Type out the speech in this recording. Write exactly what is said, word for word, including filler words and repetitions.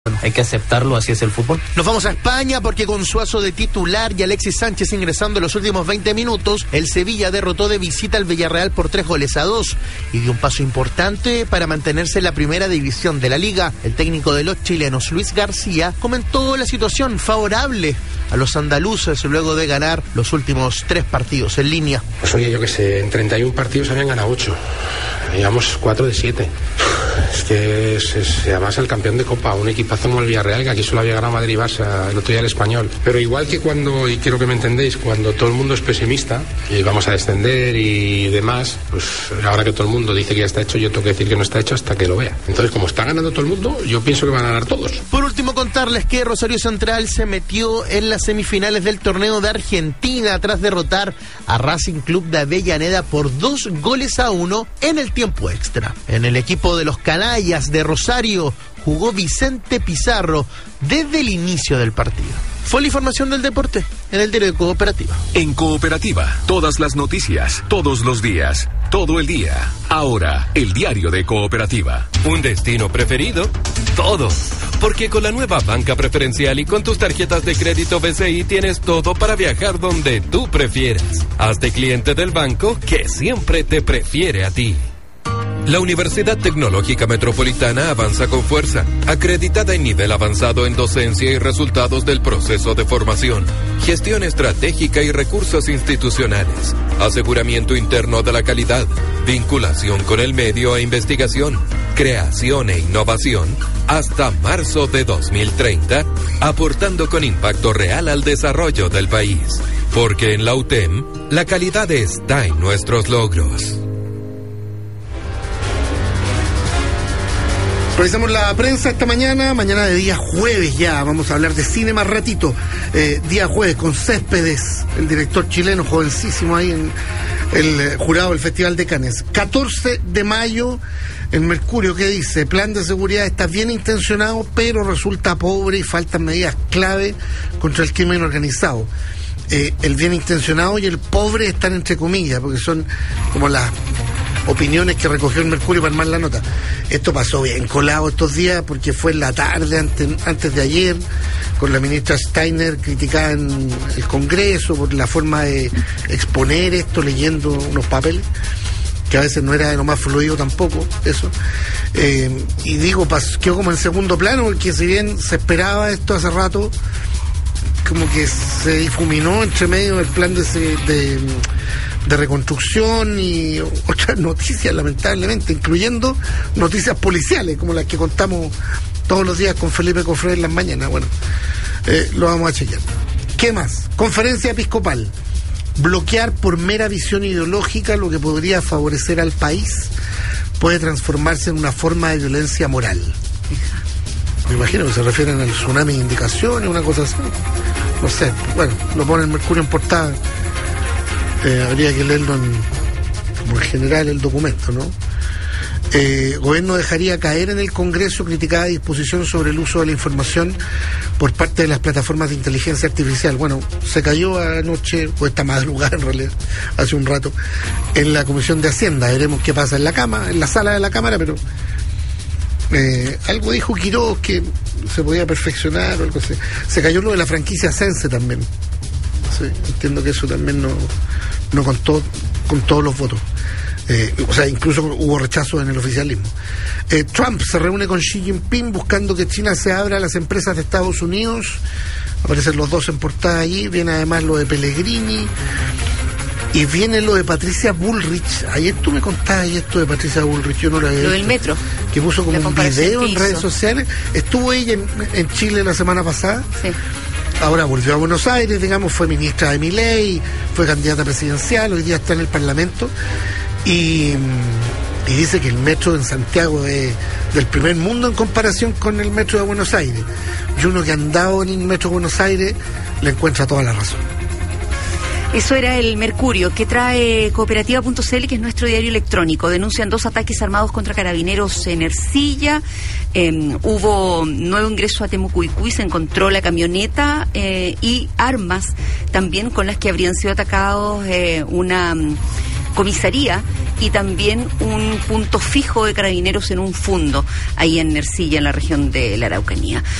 Hay que aceptarlo, así es el fútbol. Nos vamos a España porque con Suazo de titular y Alexis Sánchez ingresando en los últimos veinte minutos, el Sevilla derrotó de visita al Villarreal por tres goles a dos y dio un paso importante para mantenerse en la primera división de la liga. El técnico de los chilenos, Luis García, comentó la situación favorable a los andaluces luego de ganar los últimos tres partidos en línea. Pues oye, yo que sé, en treinta y un partidos habían ganado ocho. Llevamos cuatro de siete. Es que es, es además el campeón de Copa, un equipazo como el Villarreal, que aquí solo había ganado Madrid y Barça, el otro día el Español. Pero igual que cuando, y quiero que me entendéis, cuando todo el mundo es pesimista y vamos a descender y demás, pues ahora que todo el mundo dice que ya está hecho, yo tengo que decir que no está hecho hasta que lo vea. Entonces, como está ganando todo el mundo, yo pienso que van a ganar todos. Por último, contarles que Rosario Central se metió en las semifinales del torneo de Argentina tras derrotar a Racing Club de Avellaneda por dos goles a uno en el tiempo extra. En el equipo de los canallas de Rosario jugó Vicente Pizarro desde el inicio del partido. Fue la información del deporte en el diario de Cooperativa. En Cooperativa, todas las noticias, todos los días, todo el día. Ahora, el diario de Cooperativa. ¿Un destino preferido? Todo. Porque con la nueva banca preferencial y con tus tarjetas de crédito B C I tienes todo para viajar donde tú prefieras. Hazte cliente del banco que siempre te prefiere a ti. La Universidad Tecnológica Metropolitana avanza con fuerza, acreditada en nivel avanzado en docencia y resultados del proceso de formación, gestión estratégica y recursos institucionales, aseguramiento interno de la calidad, vinculación con el medio e investigación, creación e innovación, hasta marzo de dos mil treinta, aportando con impacto real al desarrollo del país. Porque en la U T E M, la calidad está en nuestros logros. Revisamos la prensa esta mañana, mañana de día jueves ya, vamos a hablar de cine más ratito, eh, día jueves con Céspedes, el director chileno, jovencísimo ahí en el eh, jurado del Festival de Cannes. catorce de mayo, el Mercurio, ¿qué dice? Plan de seguridad está bien intencionado, pero resulta pobre y faltan medidas clave contra el crimen organizado. Eh, el bien intencionado y el pobre están entre comillas, porque son como las opiniones que recogió el Mercurio para armar la nota. Esto pasó bien colado estos días porque fue en la tarde, antes, antes de ayer, con la ministra Steiner criticada en el Congreso por la forma de exponer esto, leyendo unos papeles, que a veces no era de lo más fluido tampoco, eso. Eh, y digo, pas, quedó como en segundo plano, porque si bien se esperaba esto hace rato, como que se difuminó entre medio del plan de... de de reconstrucción y otras noticias, lamentablemente, incluyendo noticias policiales, como las que contamos todos los días con Felipe Cofré en las mañanas. Bueno, eh, lo vamos a chequear. ¿Qué más? Conferencia episcopal. Bloquear por mera visión ideológica lo que podría favorecer al país puede transformarse en una forma de violencia moral. Me imagino que se refieren al tsunami de indicaciones, una cosa así. No sé, bueno, lo pone el Mercurio en portada. Eh, habría que leerlo en, como en general el documento, ¿no? Eh, gobierno dejaría caer en el Congreso criticada disposición sobre el uso de la información por parte de las plataformas de inteligencia artificial. Bueno, se cayó anoche, o esta madrugada en realidad, hace un rato, en la Comisión de Hacienda. Veremos qué pasa en la cama, en la sala de la Cámara, pero eh, algo dijo Quiroz que se podía perfeccionar o algo así. Se cayó lo de la franquicia Sense también. Sí, entiendo que eso también no, no contó con todos los votos. Eh, o sea, incluso hubo rechazo en el oficialismo. Eh, Trump se reúne con Xi Jinping buscando que China se abra a las empresas de Estados Unidos. Aparecen los dos en portada allí. Viene además lo de Pellegrini. Y viene lo de Patricia Bullrich. Ayer tú me contabas esto de Patricia Bullrich, yo no la había Lo visto, del metro. que puso como un video en redes sociales. Estuvo ella en, en Chile la semana pasada. Sí. Ahora volvió a Buenos Aires, digamos, fue ministra de Milei, fue candidata presidencial, hoy día está en el Parlamento y, y dice que el metro en Santiago es del primer mundo en comparación con el metro de Buenos Aires. Y uno que ha andado en el metro de Buenos Aires le encuentra toda la razón. Eso era el Mercurio, que trae cooperativa punto c l, que es nuestro diario electrónico. Denuncian dos ataques armados contra carabineros en Ercilla. Eh, hubo nuevo ingreso a Temucuicui, se encontró la camioneta eh, y armas también con las que habrían sido atacados eh, una comisaría y también un punto fijo de carabineros en un fundo ahí en Ercilla, en la región de la Araucanía.